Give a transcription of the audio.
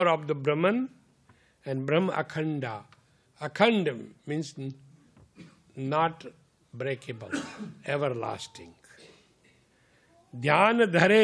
of the Brahman and Brahma Akhanda. Akhanda means not breakable, everlasting. Dhyana dhare